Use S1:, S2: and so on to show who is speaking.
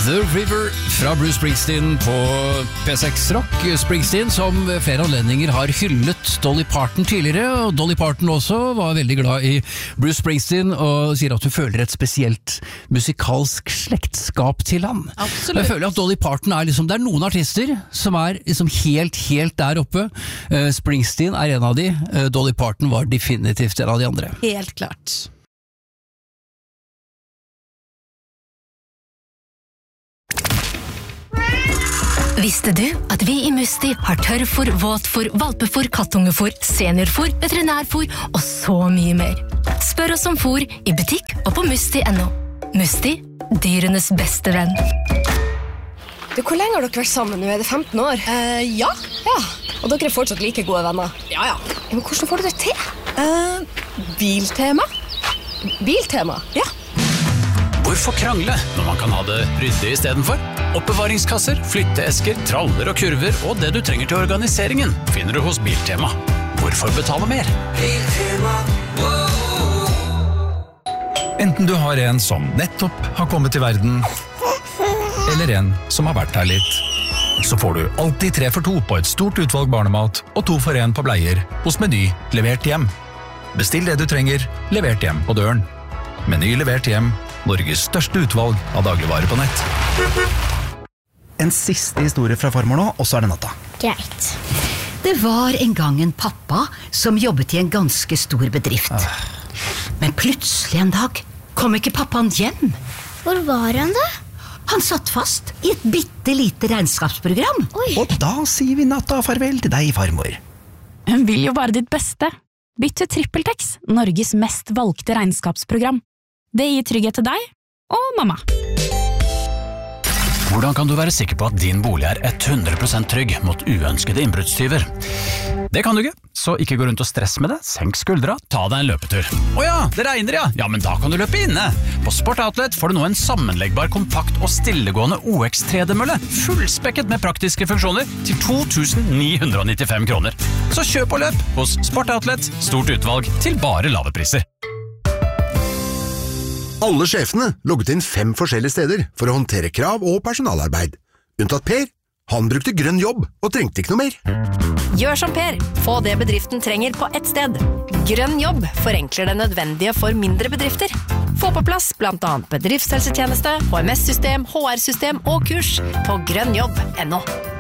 S1: The River fra Bruce Springsteen på P6 Rock. Springsteen som ved flere anledninger har hyllet Dolly Parton tidligere, og Dolly Parton også var veldig glad i Bruce Springsteen og sier at hun føler et spesielt musikalsk slektskap til han.
S2: Absolutt.
S1: Jeg føler at Dolly Parton er liksom, det er noen artister som er liksom helt der oppe. Springsteen er en av de, Dolly Parton var definitivt en av de andre.
S2: Helt klart.
S3: Visste du at vi i Musti har tørrfôr, våtfôr, valpefôr, kattungefôr, seniorfôr, veterinærfôr og så mye mer? Spør oss om fôr i butikk og på musti.no. Musti, dyrenes beste venn.
S4: Du, hvor lenge har dere vært sammen nå? Er det 15 år?
S2: Ja.
S4: Og dere er fortsatt like gode venner?
S2: Ja.
S4: Men hvordan får du det til?
S2: Biltema.
S4: Biltema?
S2: Ja.
S1: Hvorfor krangle når man kan ha det ryddig i stedet for? Oppbevaringskasser, flytteesker, traller og kurver og det du trenger til organiseringen finner du hos Biltema. Hvorfor betale mer? Biltema.
S5: Enten du har en som nettopp har kommet til verden, eller en som har vært her litt, så får du alltid 3 for 2 på et stort utvalg barnemat og 2 for 1 på bleier hos Meny levert hjem. Bestill det du trenger, levert hjem på døren. Meny levert hjem, Norges største utvalg av dagligvarer på nett.
S6: En siste historie fra farmor nå, og så er det natta.
S7: Greit. Det var en gang en pappa som jobbet i en ganske stor bedrift. Men plutselig en dag kom ikke pappaen hjem.
S8: Hvor var han da?
S7: Han satt fast i et bittelite regnskapsprogram.
S8: Oi.
S6: Og da sier vi natta farvel til deg, farmor.
S9: Hun vil jo bare ditt beste. Bytt til TrippelTex, Norges mest valgte regnskapsprogram. Det gir trygghet til deg og mamma.
S1: Hvordan kan du være sikker på at din bolig er 100% trygg mot uønskede innbruddstyver? Det kan du ikke, så ikke gå rundt og stress med det. Senk skuldra, ta deg en løpetur. Åja, det regner ja! Ja, men da kan du løpe inne. På Sport Outlet får du nå en sammenleggbar, kompakt og stillegående OX3D-mølle. Fullspekket med praktiske funksjoner til 2.995 kroner. Så kjøp og løp hos Sport Outlet. Stort utvalg til bare lave priser.
S10: Alle sjefene logget inn 5 forskjellige steder for å håndtere krav og personalarbeid. Unntatt Per. Han brukte grønn jobb og trengte ikke noe mer.
S4: Gjør som Per. Få det bedriften trenger på ett sted. Grønn jobb forenkler det nødvendige for mindre bedrifter. Få på plass blant annet bedriftshelsetjeneste, HMS-system, HR-system og kurs på grønnjobb.no.